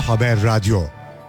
Haber Radyo.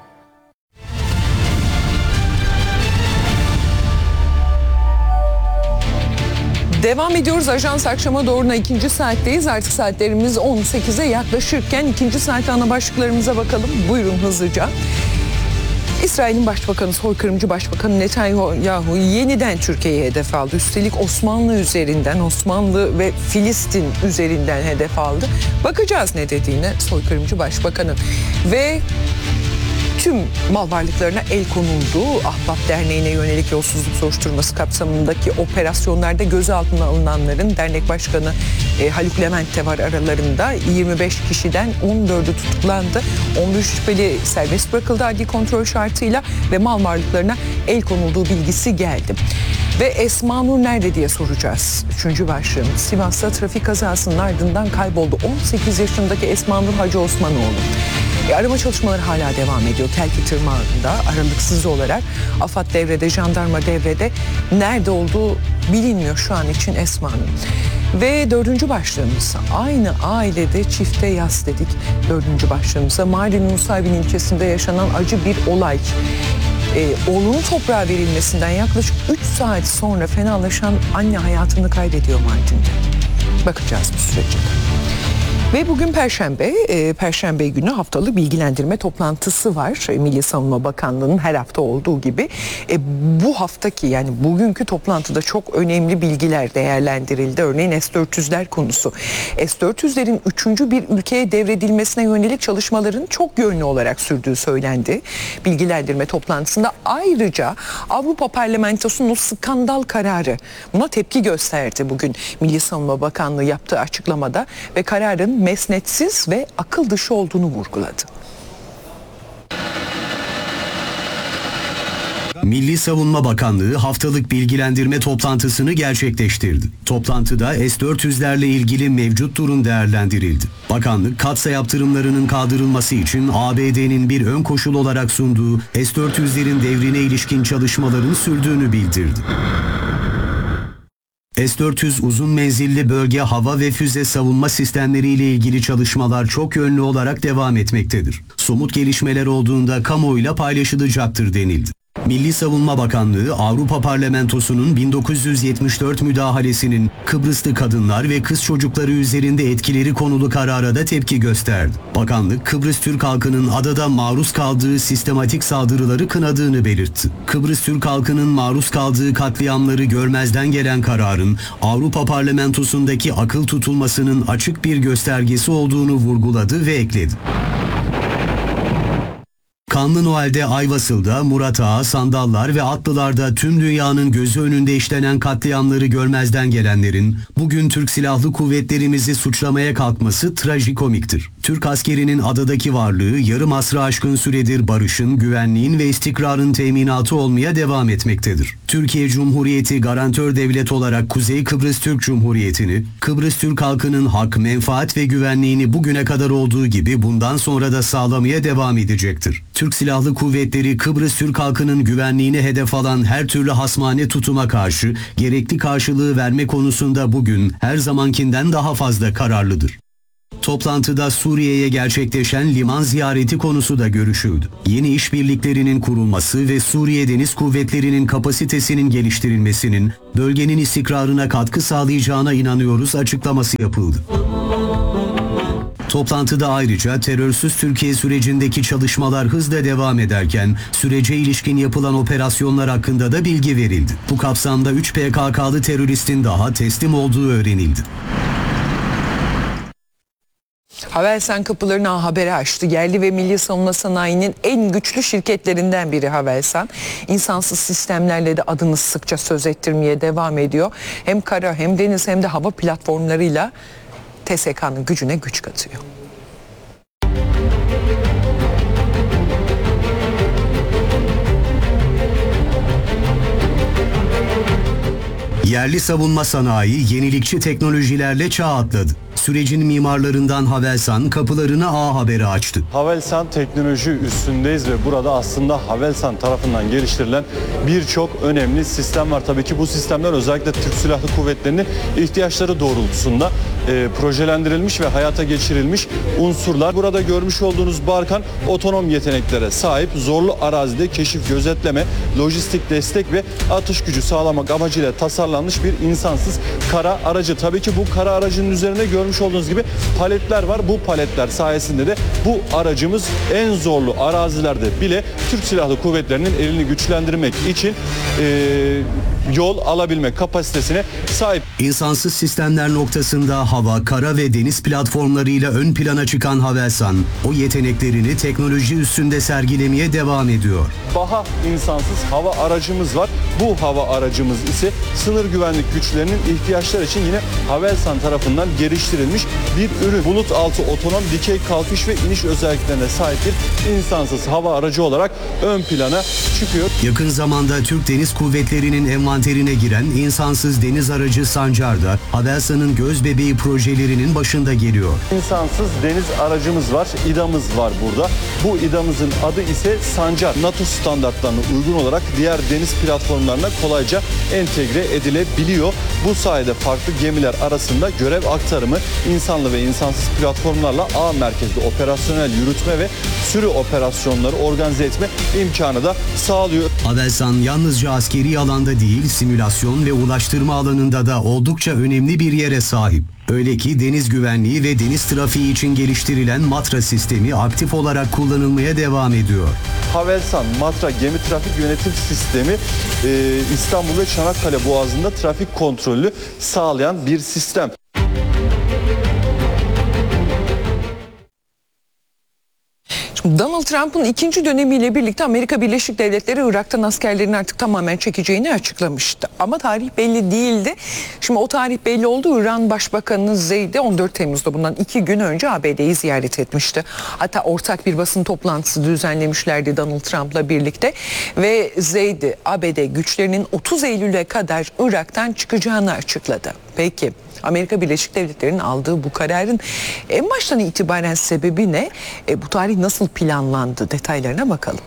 Devam ediyoruz. Ajans akşama doğruna ikinci saatteyiz. Artık saatlerimiz 18'e yaklaşırken ikinci saat ana başlıklarımıza bakalım. Buyurun hızlıca. İsrail'in Başbakanı, soykırımcı Başbakanı Netanyahu yeniden Türkiye'yi hedef aldı. Üstelik Osmanlı üzerinden, Osmanlı ve Filistin üzerinden hedef aldı. Bakacağız ne dediğine soykırımcı Başbakanın. Ve tüm mal varlıklarına el konuldu. Ahbap Derneği'ne yönelik yolsuzluk soruşturması kapsamındaki operasyonlarda gözaltına alınanların dernek başkanı Haluk Levent de var aralarında. 25 kişiden 14'ü tutuklandı. 11 şüpheli serbest bırakıldı adli kontrol şartıyla ve mal varlıklarına el konulduğu bilgisi geldi. Ve Esma Nur nerede diye soracağız. Üçüncü başlığımız. Sivas'ta trafik kazasının ardından kayboldu. 18 yaşındaki Esma Nur Hacı Osmanoğlu. Arama çalışmaları hala devam ediyor. Kelki tırmağında aralıksız olarak AFAD devrede, jandarma devrede. Nerede olduğu bilinmiyor şu an için Esma'nın. Ve dördüncü başlığımız aynı ailede çifte yas dedik. Dördüncü başlığımıza Mardin'in Nusaybin ilçesinde yaşanan acı bir olay. Oğlunun toprağa verilmesinden yaklaşık 3 saat sonra fenalaşan anne hayatını kaybediyor Mardin'de. Bakacağız bu sürece. Ve bugün Perşembe günü haftalık bilgilendirme toplantısı var. Milli Savunma Bakanlığı'nın her hafta olduğu gibi. Bu haftaki yani bugünkü toplantıda çok önemli bilgiler değerlendirildi. Örneğin S-400'ler konusu. S-400'lerin 3. bir ülkeye devredilmesine yönelik çalışmaların çok yönlü olarak sürdüğü söylendi. Bilgilendirme toplantısında ayrıca Avrupa Parlamentosu'nun skandal kararı buna tepki gösterdi bugün Milli Savunma Bakanlığı yaptığı açıklamada ve kararın mesnetsiz ve akıl dışı olduğunu vurguladı. Milli Savunma Bakanlığı haftalık bilgilendirme toplantısını gerçekleştirdi. Toplantıda S-400'lerle ilgili mevcut durum değerlendirildi. Bakanlık, katsa yaptırımlarının kaldırılması için ABD'nin bir ön koşul olarak sunduğu S-400'lerin devrine ilişkin çalışmaların sürdüğünü bildirdi. S-400 uzun menzilli bölge hava ve füze savunma sistemleri ile ilgili çalışmalar çok yönlü olarak devam etmektedir. Somut gelişmeler olduğunda kamuoyuyla paylaşılacaktır denildi. Milli Savunma Bakanlığı, Avrupa Parlamentosu'nun 1974 müdahalesinin Kıbrıslı kadınlar ve kız çocukları üzerinde etkileri konulu karara da tepki gösterdi. Bakanlık, Kıbrıs Türk halkının adada maruz kaldığı sistematik saldırıları kınadığını belirtti. Kıbrıs Türk halkının maruz kaldığı katliamları görmezden gelen kararın Avrupa Parlamentosu'ndaki akıl tutulmasının açık bir göstergesi olduğunu vurguladı ve ekledi. Kanlı Noel'de Ayvasıl'da, Murat Ağa, Sandallar ve Atlılar'da tüm dünyanın gözü önünde işlenen katliamları görmezden gelenlerin bugün Türk Silahlı Kuvvetlerimizi suçlamaya kalkması trajikomiktir. Türk askerinin adadaki varlığı yarım asrı aşkın süredir barışın, güvenliğin ve istikrarın teminatı olmaya devam etmektedir. Türkiye Cumhuriyeti garantör devlet olarak Kuzey Kıbrıs Türk Cumhuriyeti'ni, Kıbrıs Türk halkının hak, menfaat ve güvenliğini bugüne kadar olduğu gibi bundan sonra da sağlamaya devam edecektir. Türk Silahlı Kuvvetleri Kıbrıs Türk halkının güvenliğini hedef alan her türlü hasmane tutuma karşı gerekli karşılığı verme konusunda bugün her zamankinden daha fazla kararlıdır. Toplantıda Suriye'ye gerçekleşen liman ziyareti konusu da görüşüldü. Yeni işbirliklerinin kurulması ve Suriye Deniz Kuvvetleri'nin kapasitesinin geliştirilmesinin bölgenin istikrarına katkı sağlayacağına inanıyoruz açıklaması yapıldı. Toplantıda ayrıca terörsüz Türkiye sürecindeki çalışmalar hızla devam ederken sürece ilişkin yapılan operasyonlar hakkında da bilgi verildi. Bu kapsamda 3 PKK'lı teröristin daha teslim olduğu öğrenildi. Havelsan kapılarını Haber'e açtı. Yerli ve milli savunma sanayinin en güçlü şirketlerinden biri Havelsan. İnsansız sistemlerle de adını sıkça söz ettirmeye devam ediyor. Hem kara hem deniz hem de hava platformlarıyla TSK'nın gücüne güç katıyor. Yerli savunma sanayi yenilikçi teknolojilerle çağ atladı. Sürecin mimarlarından Havelsan kapılarını A Haber'e açtı. Havelsan teknoloji üstündeyiz ve burada aslında Havelsan tarafından geliştirilen birçok önemli sistem var. Tabii ki bu sistemler özellikle Türk Silahlı Kuvvetleri'nin ihtiyaçları doğrultusunda projelendirilmiş ve hayata geçirilmiş unsurlar. Burada görmüş olduğunuz Barkan otonom yeteneklere sahip, zorlu arazide keşif, gözetleme, lojistik destek ve atış gücü sağlamak amacıyla tasarlanmış bir insansız kara aracı. Tabii ki bu kara aracının üzerinde görmüş olduğunuz gibi paletler var. Bu paletler sayesinde de bu aracımız en zorlu arazilerde bile Türk Silahlı Kuvvetleri'nin elini güçlendirmek için yol alabilme kapasitesine sahip. İnsansız sistemler noktasında hava, kara ve deniz platformlarıyla ön plana çıkan Havelsan, o yeteneklerini teknoloji üstünde sergilemeye devam ediyor. Baha insansız hava aracımız var. Bu hava aracımız ise sınır güvenlik güçlerinin ihtiyaçları için yine Havelsan tarafından geliştirilmiş bir ürün. Bulut altı otonom dikey kalkış ve iniş özelliklerine sahip bir insansız hava aracı olarak ön plana çıkıyor. Yakın zamanda Türk Deniz Kuvvetleri'nin envanterine giren insansız deniz aracı Sancar da Havelsan'ın göz bebeği projelerinin başında geliyor. İnsansız deniz aracımız var, İDA'mız var burada. Bu İDA'mızın adı ise Sancar. NATO standartlarına uygun olarak diğer deniz platformlarına kolayca entegre edilebiliyor. Bu sayede farklı gemiler arasında görev aktarımı insanlı ve insansız platformlarla A merkezli operasyonel yürütme ve sürü operasyonları organize etme imkanı da sağlıyor. Havelsan yalnızca askeri alanda değil, simülasyon ve ulaştırma alanında da oldukça önemli bir yere sahip. Öyle ki deniz güvenliği ve deniz trafiği için geliştirilen Matra sistemi aktif olarak kullanılmaya devam ediyor. Havelsan Matra gemi trafik yönetim sistemi İstanbul ve Çanakkale Boğazı'nda trafik kontrolü sağlayan bir sistem. Donald Trump'ın ikinci dönemiyle birlikte Amerika Birleşik Devletleri Irak'tan askerlerini artık tamamen çekeceğini açıklamıştı. Ama tarih belli değildi. Şimdi o tarih belli oldu. İran Başbakanı Zeydi 14 Temmuz'da bundan 2 gün önce ABD'yi ziyaret etmişti. Hatta ortak bir basın toplantısı düzenlemişlerdi Donald Trump'la birlikte. Ve Zeydi ABD güçlerinin 30 Eylül'e kadar Irak'tan çıkacağını açıkladı. Peki Amerika Birleşik Devletleri'nin aldığı bu kararın en baştan itibaren sebebi ne? Bu tarih nasıl planlandı? Detaylarına bakalım.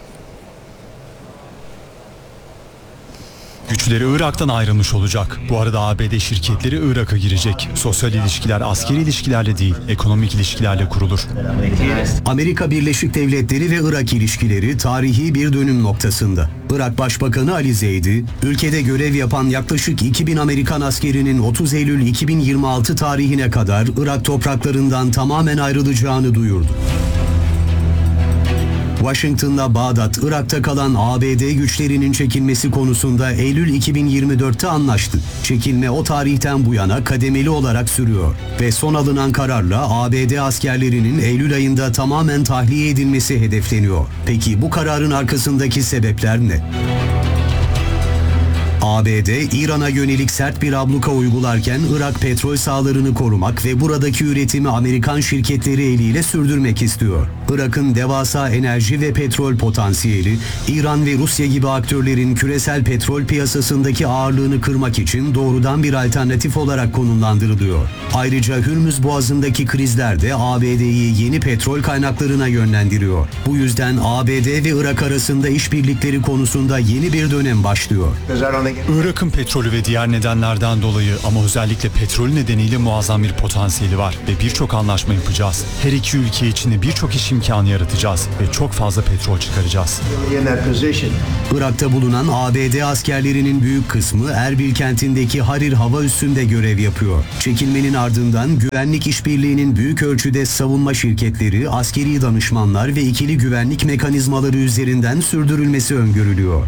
Güçleri Irak'tan ayrılmış olacak. Bu arada ABD şirketleri Irak'a girecek. Sosyal ilişkiler askeri ilişkilerle değil, ekonomik ilişkilerle kurulur. Amerika Birleşik Devletleri ve Irak ilişkileri tarihi bir dönüm noktasında. Irak Başbakanı Ali Zeydi, ülkede görev yapan yaklaşık 2000 Amerikan askerinin 30 Eylül 2026 tarihine kadar Irak topraklarından tamamen ayrılacağını duyurdu. Washington'la Bağdat, Irak'ta kalan ABD güçlerinin çekilmesi konusunda Eylül 2024'te anlaştı. Çekilme o tarihten bu yana kademeli olarak sürüyor ve son alınan kararla ABD askerlerinin Eylül ayında tamamen tahliye edilmesi hedefleniyor. Peki bu kararın arkasındaki sebepler ne? ABD, İran'a yönelik sert bir abluka uygularken Irak petrol sahalarını korumak ve buradaki üretimi Amerikan şirketleri eliyle sürdürmek istiyor. Irak'ın devasa enerji ve petrol potansiyeli, İran ve Rusya gibi aktörlerin küresel petrol piyasasındaki ağırlığını kırmak için doğrudan bir alternatif olarak konumlandırılıyor. Ayrıca Hürmüz Boğazı'ndaki krizler de ABD'yi yeni petrol kaynaklarına yönlendiriyor. Bu yüzden ABD ve Irak arasında işbirlikleri konusunda yeni bir dönem başlıyor. Irak'ın petrolü ve diğer nedenlerden dolayı ama özellikle petrol nedeniyle muazzam bir potansiyeli var ve birçok anlaşma yapacağız. Her iki ülke için de birçok iş imkanı yaratacağız ve çok fazla petrol çıkaracağız. Irak'ta bulunan ABD askerlerinin büyük kısmı Erbil kentindeki Harir hava üssünde görev yapıyor. Çekilmenin ardından güvenlik işbirliğinin büyük ölçüde savunma şirketleri, askeri danışmanlar ve ikili güvenlik mekanizmaları üzerinden sürdürülmesi öngörülüyor.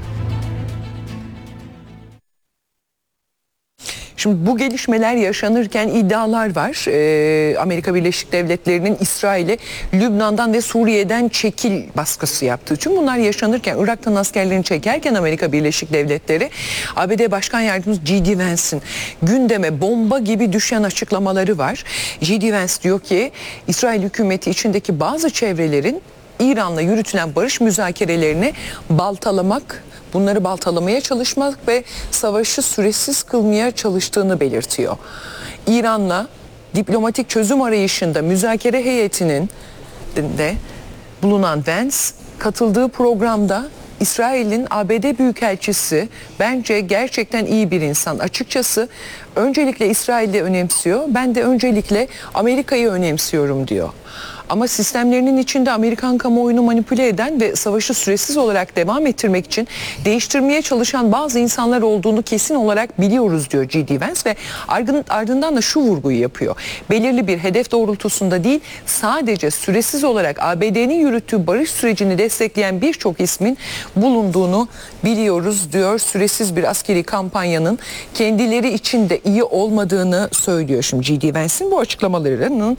Şimdi bu gelişmeler yaşanırken iddialar var. Amerika Birleşik Devletleri'nin İsrail'e Lübnan'dan ve Suriye'den çekil baskısı yaptığı. Tüm bunlar yaşanırken, Irak'tan askerlerini çekerken Amerika Birleşik Devletleri, ABD Başkan Yardımcısı J.D. Vance'in gündeme bomba gibi düşen açıklamaları var. J.D. Vance diyor ki İsrail hükümeti içindeki bazı çevrelerin İran'la yürütülen barış müzakerelerini baltalamak, bunları baltalamaya çalışmak ve savaşı süresiz kılmaya çalıştığını belirtiyor. İran'la diplomatik çözüm arayışında müzakere heyetinin de bulunan Vance katıldığı programda İsrail'in ABD Büyükelçisi bence gerçekten iyi bir insan. Açıkçası öncelikle İsrail'i önemsiyor. Ben de öncelikle Amerika'yı önemsiyorum diyor. Ama sistemlerinin içinde Amerikan kamuoyunu manipüle eden ve savaşı süresiz olarak devam ettirmek için değiştirmeye çalışan bazı insanlar olduğunu kesin olarak biliyoruz diyor J.D. Vance ve ardından da şu vurguyu yapıyor. Belirli bir hedef doğrultusunda değil, sadece süresiz olarak ABD'nin yürüttüğü barış sürecini destekleyen birçok ismin bulunduğunu biliyoruz diyor. Süresiz bir askeri kampanyanın kendileri için de iyi olmadığını söylüyor. Şimdi J.D. Vance'in bu açıklamalarının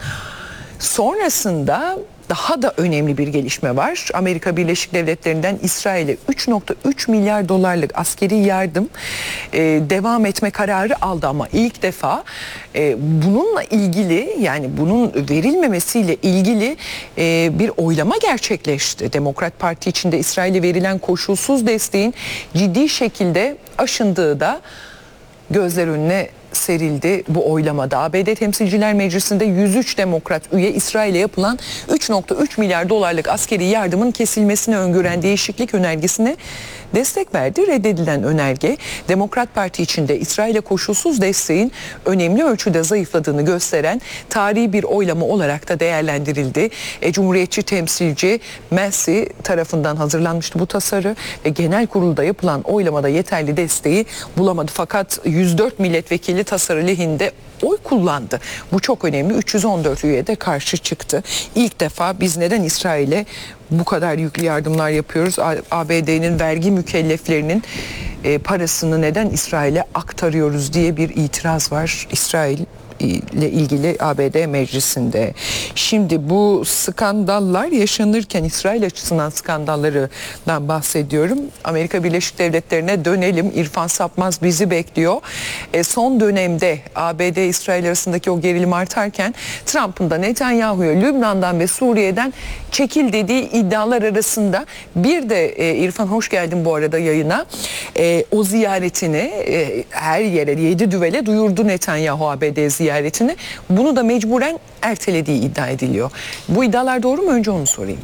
sonrasında daha da önemli bir gelişme var. Amerika Birleşik Devletleri'nden İsrail'e 3.3 milyar dolarlık askeri yardım devam etme kararı aldı ama ilk defa bununla ilgili, yani bunun verilmemesiyle ilgili bir oylama gerçekleşti. Demokrat Parti içinde İsrail'e verilen koşulsuz desteğin ciddi şekilde aşındığı da gözler önüne serildi bu oylamada. ABD Temsilciler Meclisi'nde 103 demokrat üye İsrail'e yapılan 3.3 milyar dolarlık askeri yardımın kesilmesini öngören değişiklik önergesine destek verdi. Reddedilen önerge Demokrat Parti içinde İsrail'e koşulsuz desteğin önemli ölçüde zayıfladığını gösteren tarihi bir oylama olarak da değerlendirildi. Cumhuriyetçi temsilci Massey tarafından hazırlanmıştı bu tasarı ve genel kurulda yapılan oylamada yeterli desteği bulamadı. Fakat 104 milletvekili tasarı lehinde oy kullandı. Bu çok önemli. 314 üye de karşı çıktı. İlk defa biz neden İsrail'e bu kadar yüklü yardımlar yapıyoruz? ABD'nin vergi mükelleflerinin parasını neden İsrail'e aktarıyoruz diye bir itiraz var İsrail ile ilgili ABD Meclisi'nde. Şimdi bu skandallar yaşanırken İsrail açısından skandallarından bahsediyorum. Amerika Birleşik Devletleri'ne dönelim. İrfan Sapmaz bizi bekliyor. Son dönemde ABD-İsrail arasındaki o gerilim artarken Trump'ın da Netanyahu'ya Lübnan'dan ve Suriye'den çekil dediği iddialar arasında bir de İrfan hoş geldin bu arada yayına. O ziyaretini her yere 7 düvele duyurdu Netanyahu ABD ziyaretini. Bunu da mecburen ertelediği iddia ediliyor. Bu iddialar doğru mu? Önce onu sorayım.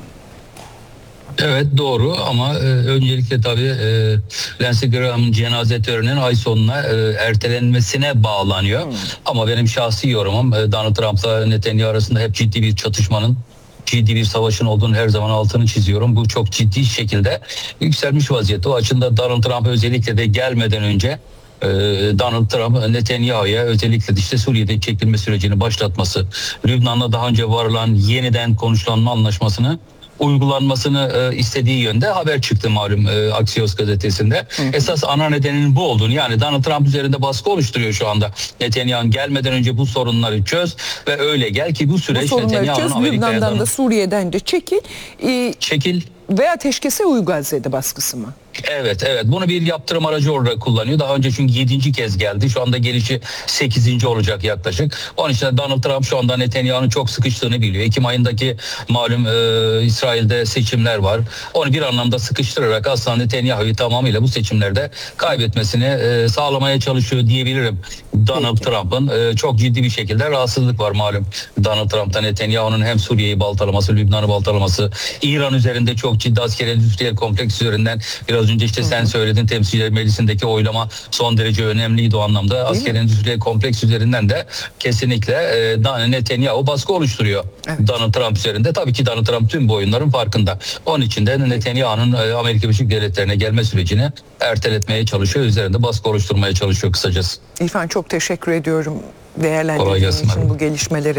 Evet doğru ama öncelikle tabii Lindsey Graham'ın cenaze töreninin ay sonuna ertelenmesine bağlanıyor. Ama benim şahsi yorumum Donald Trump'la Netanyahu arasında hep ciddi bir çatışmanın, ciddi bir savaşın olduğunu her zaman altını çiziyorum. Bu çok ciddi şekilde yükselmiş vaziyette. O açıdan Donald Trump özellikle de gelmeden önce Donald Trump Netanyahu'ya özellikle de işte Suriye'de çekilme sürecini başlatması, Lübnan'la daha önce varılan yeniden konuşlanma anlaşmasını uygulanmasını istediği yönde haber çıktı malum Axios gazetesinde. Esas ana nedeninin bu olduğunu, yani Donald Trump üzerinde baskı oluşturuyor şu anda. Netanyahu gelmeden önce bu sorunları çöz ve öyle gel ki bu süreç Netanyahu'nun Amerika'ya Lübnan'dan da Suriye'den de çekil ve ateşkese uy Gazze'de baskısı mı? Evet. Bunu bir yaptırım aracı olarak kullanıyor. Daha önce çünkü 7. kez geldi. Şu anda gelişi 8. olacak yaklaşık. Onun için Donald Trump şu anda Netanyahu'nun çok sıkıştığını biliyor. Ekim ayındaki malum İsrail'de seçimler var. Onu bir anlamda sıkıştırarak aslında Netanyahu'yu tamamıyla bu seçimlerde kaybetmesini sağlamaya çalışıyor diyebilirim. Donald Trump'ın çok ciddi bir şekilde rahatsızlık var malum. Donald Trump'ta Netanyahu'nun hem Suriye'yi baltalaması, Lübnan'ı baltalaması, İran üzerinde çok ciddi askeri endüstriyel kompleks üzerinden biraz önce işte sen söyledin, Temsilciler Meclisi'ndeki oylama son derece önemliydi o anlamda. Askeri endüstriyel kompleks üzerinden de kesinlikle Netanyahu baskı oluşturuyor Donald Trump üzerinde. Tabii ki Donald Trump tüm bu oyunların farkında. Onun için de Netanyahu'nun Amerika Birleşik Devletleri'ne gelme sürecini erteletmeye çalışıyor. Üzerinde baskı oluşturmaya çalışıyor kısacası. İrfan çok teşekkür ediyorum değerlendirdiğin için bu gelişmeleri.